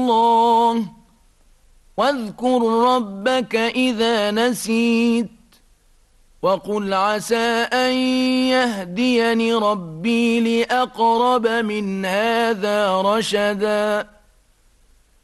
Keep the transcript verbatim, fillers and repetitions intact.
الله واذكر ربك إذا نسيت وقل عسى أن يهديني ربي لأقرب من هذا رشدا